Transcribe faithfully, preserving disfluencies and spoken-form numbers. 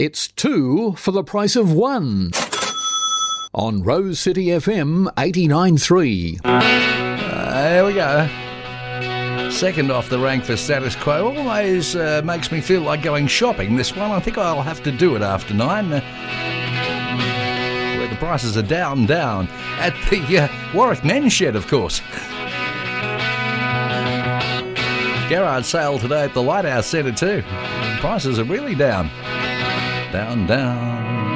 It's two for the price of one. On Rose City F M eighty-nine three. Uh, there we go. Second off the rank for Status Quo. Always uh, makes me feel like going shopping, this one. I think I'll have to do it after nine. Uh, where the prices are down, down. At the uh, Warwick Men's Shed, of course. Garage sale today at the Lighthouse Centre too. Prices are really down. Down, down.